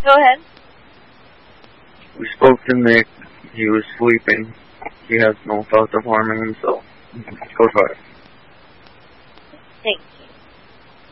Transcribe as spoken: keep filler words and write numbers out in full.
Go ahead. We spoke to Nick. He was sleeping. He has no thoughts of harming himself. Go for it. Thank you.